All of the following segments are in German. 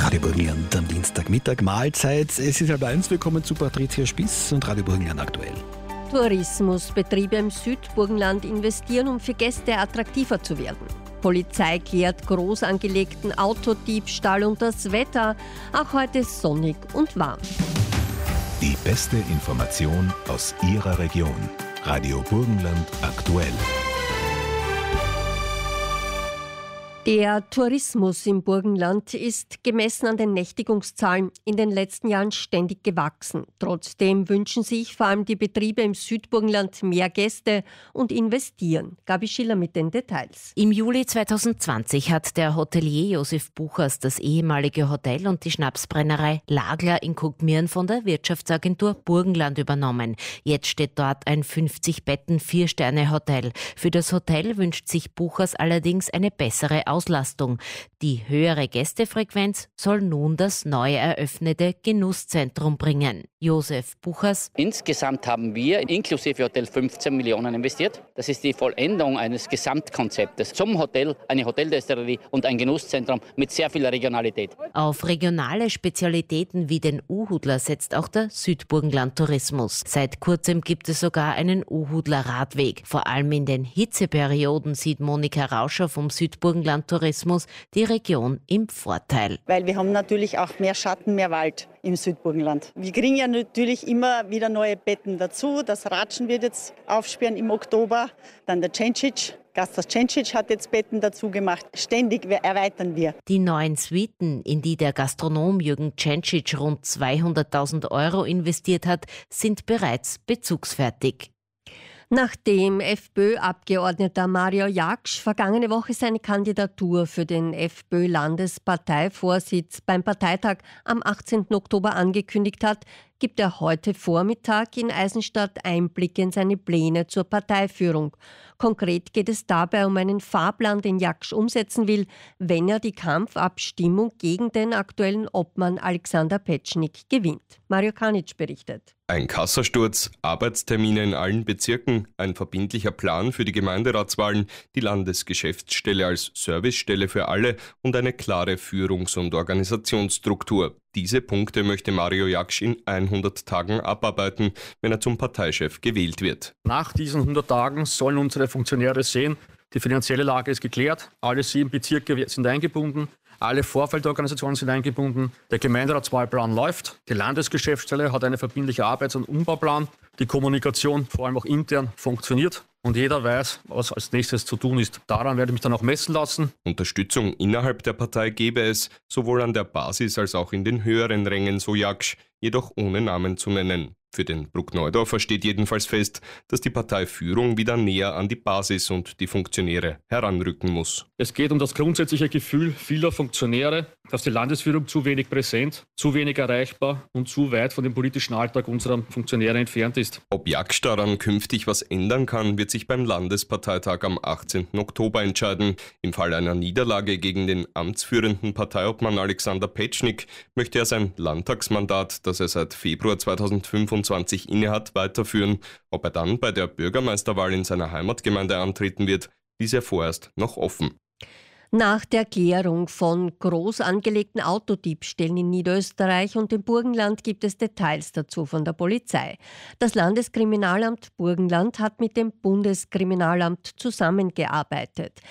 Radio Burgenland am Dienstagmittag, Mahlzeit. Es ist 12:30, willkommen zu Patricia Spiss und Radio Burgenland aktuell. Tourismusbetriebe im Südburgenland investieren, um für Gäste attraktiver zu werden. Polizei klärt groß angelegten Autodiebstahl und das Wetter. Auch heute sonnig und warm. Die beste Information aus Ihrer Region. Radio Burgenland aktuell. Der Tourismus im Burgenland ist gemessen an den Nächtigungszahlen in den letzten Jahren ständig gewachsen. Trotzdem wünschen sich vor allem die Betriebe im Südburgenland mehr Gäste und investieren. Gabi Schiller mit den Details. Im Juli 2020 hat der Hotelier Josef Buchers das ehemalige Hotel und die Schnapsbrennerei Lagler in Kuckmirn von der Wirtschaftsagentur Burgenland übernommen. Jetzt steht dort ein 50-Betten-4-Sterne-Hotel. Für das Hotel wünscht sich Buchers allerdings eine bessere Auslastung. Die höhere Gästefrequenz soll nun das neu eröffnete Genusszentrum bringen. Josef Buchers: Insgesamt haben wir inklusive Hotel 15 Millionen investiert. Das ist die Vollendung eines Gesamtkonzeptes. Zum Hotel, eine Hoteldestillerie und ein Genusszentrum mit sehr viel Regionalität. Auf regionale Spezialitäten wie den Uhudler setzt auch der Südburgenland Tourismus. Seit kurzem gibt es sogar einen Uhudler Radweg. Vor allem in den Hitzeperioden sieht Monika Rauscher vom Südburgenland Tourismus die Region im Vorteil. Weil wir haben natürlich auch mehr Schatten, mehr Wald im Südburgenland. Wir kriegen ja natürlich immer wieder neue Betten dazu. Das Ratschen wird jetzt aufsperren im Oktober. Dann der Cencic. Gastas Cencic hat jetzt Betten dazu gemacht. Ständig erweitern wir. Die neuen Suiten, in die der Gastronom Jürgen Cencic rund 200.000 € investiert hat, sind bereits bezugsfertig. Nachdem FPÖ-Abgeordneter Mario Jaksch vergangene Woche seine Kandidatur für den FPÖ-Landesparteivorsitz beim Parteitag am 18. Oktober angekündigt hat, gibt er heute Vormittag in Eisenstadt Einblicke in seine Pläne zur Parteiführung. Konkret geht es dabei um einen Fahrplan, den Jaksch umsetzen will, wenn er die Kampfabstimmung gegen den aktuellen Obmann Alexander Petschnik gewinnt. Mario Kanic berichtet. Ein Kassasturz, Arbeitstermine in allen Bezirken, ein verbindlicher Plan für die Gemeinderatswahlen, die Landesgeschäftsstelle als Servicestelle für alle und eine klare Führungs- und Organisationsstruktur. Diese Punkte möchte Mario Jaksch in 100 Tagen abarbeiten, wenn er zum Parteichef gewählt wird. Nach diesen 100 Tagen sollen unsere Funktionäre sehen, die finanzielle Lage ist geklärt, alle 7 Bezirke sind eingebunden, alle Vorfeldorganisationen sind eingebunden, der Gemeinderatswahlplan läuft, die Landesgeschäftsstelle hat einen verbindlichen Arbeits- und Umbauplan, die Kommunikation, vor allem auch intern, funktioniert. Und jeder weiß, was als nächstes zu tun ist. Daran werde ich mich dann auch messen lassen. Unterstützung innerhalb der Partei gebe es, sowohl an der Basis als auch in den höheren Rängen, so Jaksch, jedoch ohne Namen zu nennen. Für den Bruckneudorfer steht jedenfalls fest, dass die Parteiführung wieder näher an die Basis und die Funktionäre heranrücken muss. Es geht um das grundsätzliche Gefühl vieler Funktionäre, dass die Landesführung zu wenig präsent, zu wenig erreichbar und zu weit von dem politischen Alltag unserer Funktionäre entfernt ist. Ob Jaksch daran künftig was ändern kann, wird sich beim Landesparteitag am 18. Oktober entscheiden. Im Fall einer Niederlage gegen den amtsführenden Parteiobmann Alexander Petschnik möchte er sein Landtagsmandat, das er seit Februar 2025 innehat, weiterführen. Ob er dann bei der Bürgermeisterwahl in seiner Heimatgemeinde antreten wird, ist ja vorerst noch offen. Nach der Klärung von groß angelegten Autodiebstählen in Niederösterreich und dem Burgenland gibt es Details dazu von der Polizei. Das Landeskriminalamt Burgenland hat mit dem Bundeskriminalamt zusammengearbeitet.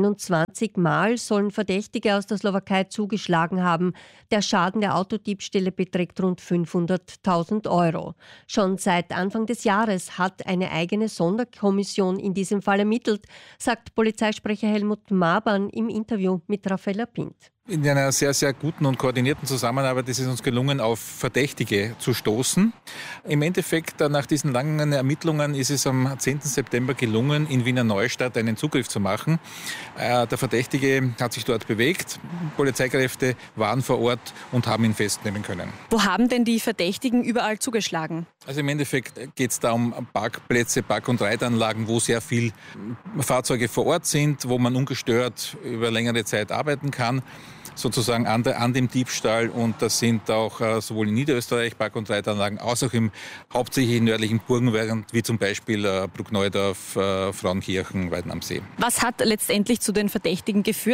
21 Mal sollen Verdächtige aus der Slowakei zugeschlagen haben. Der Schaden der Autodiebstähle beträgt rund 500.000 €. Schon seit Anfang des Jahres hat eine eigene Sonderkommission in diesem Fall ermittelt, sagt Polizeisprecher Helmut Mabern im Interview mit Raffaella Pint. In einer sehr, sehr guten und koordinierten Zusammenarbeit ist es uns gelungen, auf Verdächtige zu stoßen. Im Endeffekt, nach diesen langen Ermittlungen, ist es am 10. September gelungen, in Wiener Neustadt einen Zugriff zu machen. Der Verdächtige hat sich dort bewegt. Polizeikräfte waren vor Ort und haben ihn festnehmen können. Wo haben denn die Verdächtigen überall zugeschlagen? Also im Endeffekt geht es da um Parkplätze, Park- und Reitanlagen, wo sehr viele Fahrzeuge vor Ort sind, wo man ungestört über längere Zeit arbeiten kann. Sozusagen an dem Diebstahl, und das sind auch sowohl in Niederösterreich Park- und Reitanlagen als auch im hauptsächlich nördlichen Burgenland, wie zum Beispiel Bruckneudorf, Frauenkirchen, Weiden am See. Was hat letztendlich zu den Verdächtigen geführt?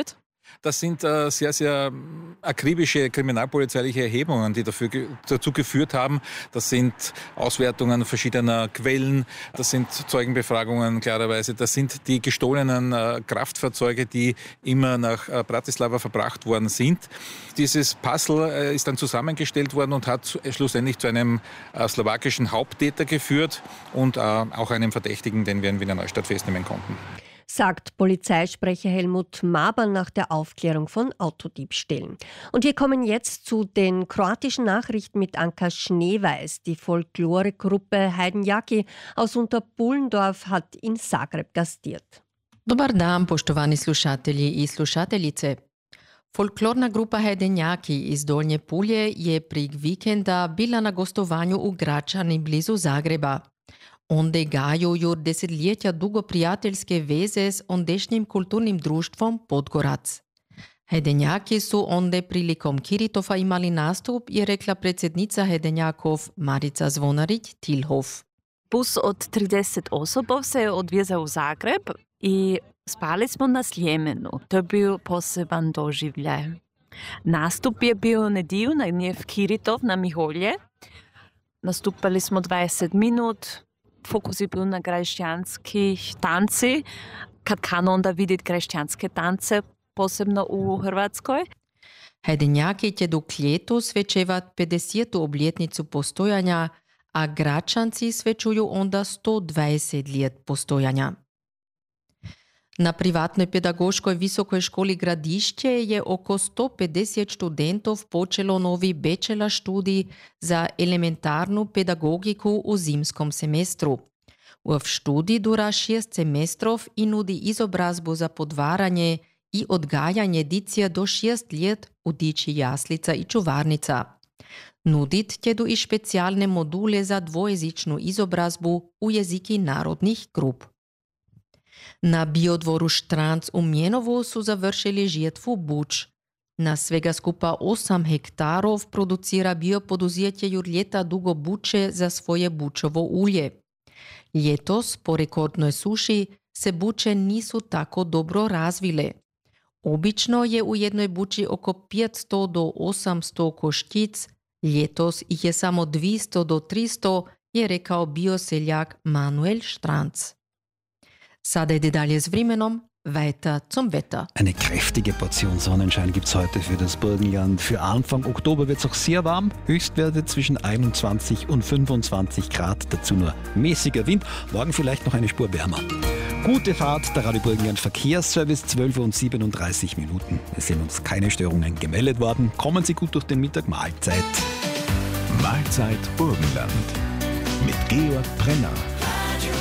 Das sind sehr, sehr akribische kriminalpolizeiliche Erhebungen, die dazu geführt haben. Das sind Auswertungen verschiedener Quellen, das sind Zeugenbefragungen klarerweise, das sind die gestohlenen Kraftfahrzeuge, die immer nach Bratislava verbracht worden sind. Dieses Puzzle ist dann zusammengestellt worden und hat schlussendlich zu einem slowakischen Haupttäter geführt und auch einem Verdächtigen, den wir in Wiener Neustadt festnehmen konnten. Sagt Polizeisprecher Helmut Maber nach der Aufklärung von Autodiebstählen. Und wir kommen jetzt zu den kroatischen Nachrichten mit Anka Schneeweiß. Die Folkloregruppe Hajdenjaki aus Unterpullendorf hat in Zagreb gastiert. Dobar dan, poštovani slušatelji i slušateljice. Folklorna grupa Hajdenjaki iz Donje Pulje je prije vikenda bila na gostovanju u Gračani blizu Zagreba. Onde gaju jur desetljetja dugo prijateljske veze s ondešnjim kulturnim društvom Podgorac. Hajdenjaki su onde prilikom Kiritova imali nastup, je rekla predsjednica Hajdenjakov Marica Zvonarić-Tilhoff. Bus od 30 osoba se je odvezao u Zagreb i spali smo na Sljemenu. To je bio poseban doživljaj. Nastup je bio nediju na Njev Kiritov na Miholje. Nastupali smo 20 minut. Fokus je bil na kršćanskih tanci, kad kano onda vidjeti kršćanske tance, posebno u Hrvatskoj. Hajdenjaki će do ljetu svečevat 50. obljetnicu postojanja, a Gračanci svečuju onda 120 let postojanja. Na privatnoj pedagoškoj visokoj školi Gradišće je oko 150 študentov počelo novi bachelor študij za elementarnu pedagogiku u zimskom semestru. Ov študij dura 6 semestrov i nudi izobrazbu za podvaranje i odgajanje dicija do 6 let u diči jaslica i čuvarnica. Nudit tjedu i špecijalne module za dvojezičnu izobrazbu u jeziki narodnih grup. Na biodvoru Štranc u Mjenovu su završili žetvu buč. Na svega skupa 8 hektarov producira biopoduzjetje jur ljeta dugo buče za svoje bučovo ulje. Ljetos, po rekordnoj suši, se buče nisu tako dobro razvile. Obično je u jednoj buči oko 500 do 800 koščic, ljetos ih je samo 200 do 300, je rekao bioseljak Manuel Štranc. Sada ide dalje s vremenom, weiter zum Wetter. Eine kräftige Portion Sonnenschein gibt es heute für das Burgenland. Für Anfang Oktober wird es auch sehr warm. Höchstwerte zwischen 21 und 25 Grad. Dazu nur mäßiger Wind. Morgen vielleicht noch eine Spur wärmer. Gute Fahrt, der Radio Burgenland Verkehrsservice, 12 und 37 Minuten. Es sind uns keine Störungen gemeldet worden. Kommen Sie gut durch den Mittag. Mahlzeit. Mahlzeit Burgenland. Mit Georg Brenner.